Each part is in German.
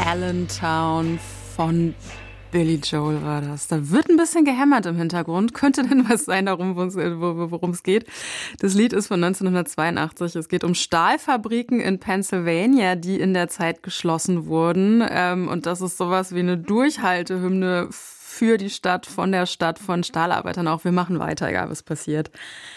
Allentown von Billy Joel war das. Da wird ein bisschen gehämmert im Hintergrund. Könnte denn was sein, worum es geht? Das Lied ist von 1982. Es geht um Stahlfabriken in Pennsylvania, die in der Zeit geschlossen wurden. Und das ist sowas wie eine Durchhaltehymne für die Stadt, von Stahlarbeitern auch. Wir machen weiter, egal was passiert.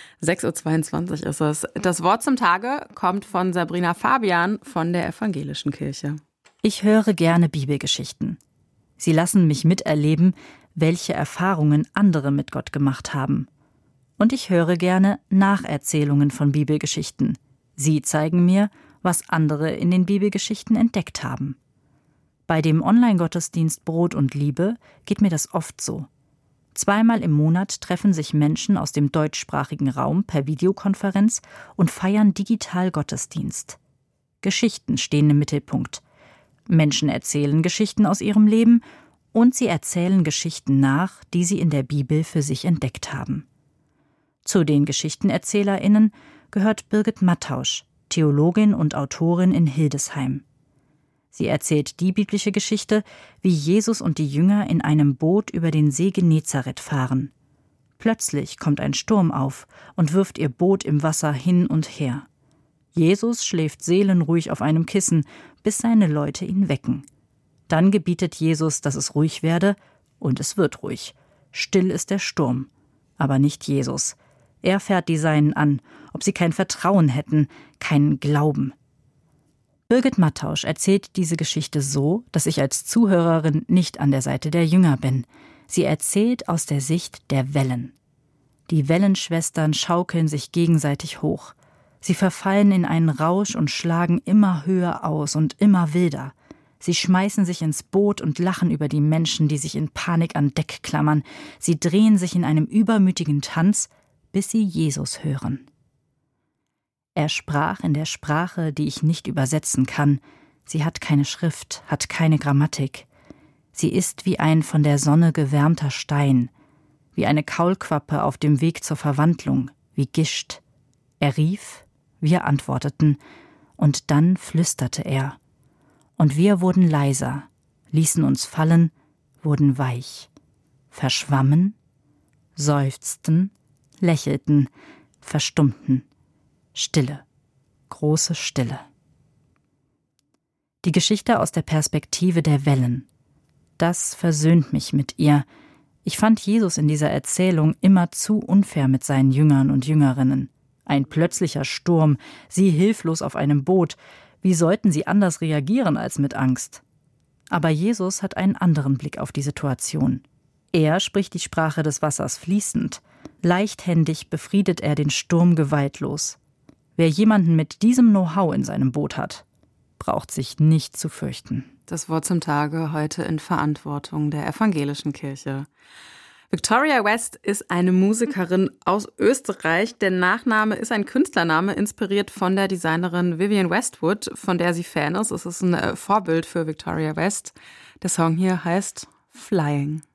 6:22 Uhr ist es. Das Wort zum Tage kommt von Sabrina Fabian von der Evangelischen Kirche. Ich höre gerne Bibelgeschichten. Sie lassen mich miterleben, welche Erfahrungen andere mit Gott gemacht haben. Und ich höre gerne Nacherzählungen von Bibelgeschichten. Sie zeigen mir, was andere in den Bibelgeschichten entdeckt haben. Bei dem Online-Gottesdienst Brot und Liebe geht mir das oft so. 2-mal im Monat treffen sich Menschen aus dem deutschsprachigen Raum per Videokonferenz und feiern digital Gottesdienst. Geschichten stehen im Mittelpunkt. Menschen erzählen Geschichten aus ihrem Leben und sie erzählen Geschichten nach, die sie in der Bibel für sich entdeckt haben. Zu den GeschichtenerzählerInnen gehört Birgit Mattausch, Theologin und Autorin in Hildesheim. Sie erzählt die biblische Geschichte, wie Jesus und die Jünger in einem Boot über den See Genezareth fahren. Plötzlich kommt ein Sturm auf und wirft ihr Boot im Wasser hin und her. Jesus schläft seelenruhig auf einem Kissen, bis seine Leute ihn wecken. Dann gebietet Jesus, dass es ruhig werde, und es wird ruhig. Still ist der Sturm. Aber nicht Jesus. Er fährt die Seinen an, ob sie kein Vertrauen hätten, keinen Glauben. Birgit Mattausch erzählt diese Geschichte so, dass ich als Zuhörerin nicht an der Seite der Jünger bin. Sie erzählt aus der Sicht der Wellen. Die Wellenschwestern schaukeln sich gegenseitig hoch. Sie verfallen in einen Rausch und schlagen immer höher aus und immer wilder. Sie schmeißen sich ins Boot und lachen über die Menschen, die sich in Panik an Deck klammern. Sie drehen sich in einem übermütigen Tanz, bis sie Jesus hören. Er sprach in der Sprache, die ich nicht übersetzen kann. Sie hat keine Schrift, hat keine Grammatik. Sie ist wie ein von der Sonne gewärmter Stein, wie eine Kaulquappe auf dem Weg zur Verwandlung, wie Gischt. Er rief, wir antworteten, und dann flüsterte er. Und wir wurden leiser, ließen uns fallen, wurden weich, verschwammen, seufzten, lächelten, verstummten. Stille, große Stille. Die Geschichte aus der Perspektive der Wellen. Das versöhnt mich mit ihr. Ich fand Jesus in dieser Erzählung immer zu unfair mit seinen Jüngern und Jüngerinnen. Ein plötzlicher Sturm, sie hilflos auf einem Boot. Wie sollten sie anders reagieren als mit Angst? Aber Jesus hat einen anderen Blick auf die Situation. Er spricht die Sprache des Wassers fließend. Leichthändig befriedet er den Sturm gewaltlos. Wer jemanden mit diesem Know-how in seinem Boot hat, braucht sich nicht zu fürchten. Das Wort zum Tage heute in Verantwortung der Evangelischen Kirche. Victoria West ist eine Musikerin aus Österreich. Der Nachname ist ein Künstlername, inspiriert von der Designerin Vivienne Westwood, von der sie Fan ist. Es ist ein Vorbild für Victoria West. Der Song hier heißt Flying.